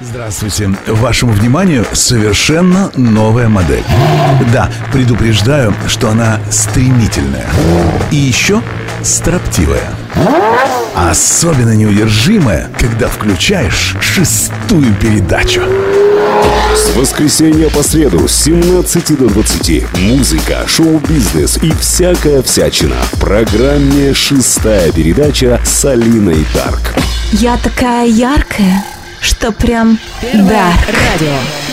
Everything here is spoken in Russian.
Здравствуйте. Вашему вниманию совершенно новая модель. Да, предупреждаю, что она стремительная. И еще строптивая. Особенно неудержимая, когда включаешь 6-ю передачу. С воскресенья по среду с 17 до 20. Музыка, шоу-бизнес и всякая всячина. В программе «6-я передача» с Алиной Дарк. Я такая яркая, что прям Первое да. радио.